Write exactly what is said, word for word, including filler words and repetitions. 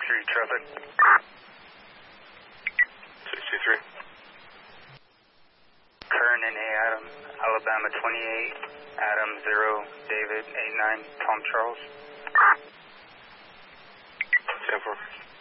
three traffic. six two three. Kern and A Adam, Alabama twenty-eight, Adam zero, David eight nine, Tom Charles. ten four.